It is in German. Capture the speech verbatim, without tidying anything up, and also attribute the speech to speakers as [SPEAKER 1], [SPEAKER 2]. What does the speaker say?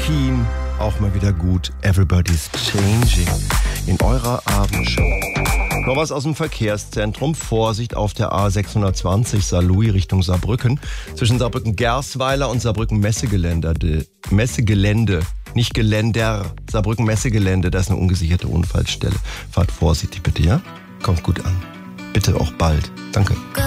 [SPEAKER 1] Queen, auch mal wieder gut. Everybody's Changing in eurer Abendshow. Noch was aus dem Verkehrszentrum. Vorsicht auf der A sechshundertzwanzig Saarlouis Richtung Saarbrücken. Zwischen Saarbrücken-Gersweiler und Saarbrücken-Messegelände. Messegelände, nicht Geländer. Saarbrücken-Messegelände, das ist eine ungesicherte Unfallstelle. Fahrt vorsichtig bitte, ja? Kommt gut an. Bitte auch bald. Danke.